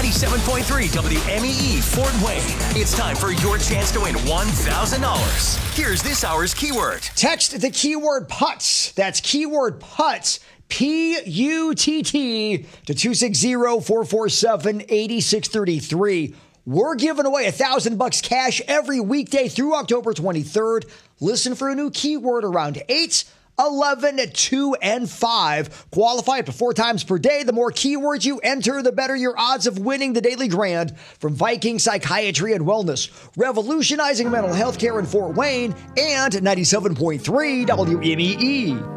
97.3 WMEE Fort Wayne. It's time for your chance to win $1,000. Here's this hour's keyword. Text the keyword PUTS. That's keyword PUTS. P-U-T-T to 260-447-8633. We're giving away $1,000 cash every weekday through October 23rd. Listen for a new keyword around 8, 11, 2, and 5. Qualify up to 4 times per day. The more keywords you enter, the better your odds of winning the Daily Grand from Viking Psychiatry and Wellness, revolutionizing mental health care in Fort Wayne, and 97.3 WMEE.